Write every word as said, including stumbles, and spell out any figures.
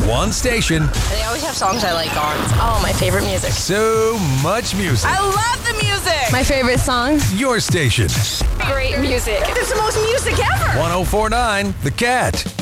One station. They always have songs I like on. Oh, my favorite music. So much music. I love the music. My favorite song. Your station. Great music. It's the most music ever. one oh four point nine The Cat.